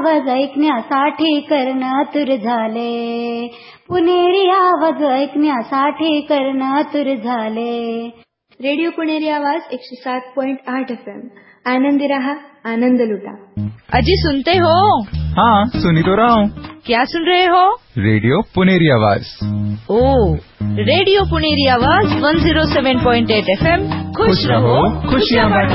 आवाज ऐकण्यासाठी कर्णातुर झाले. पुणेरी आवाज ऐकण्यासाठी कर्णातुर झाले. रेडिओ पुणेरी आवाज 107.8 FM. आनंदी रहा, आनंद लुटा. अजी सुनते हो? हाँ, सुनी तो रहा हूँ. क्या सुन रहे हो? रेडियो पुणेरी आवाज. ओ, रेडियो पुणेरी आवाज 107.8 FM. खुश रहो, खुशियाँ बांटो.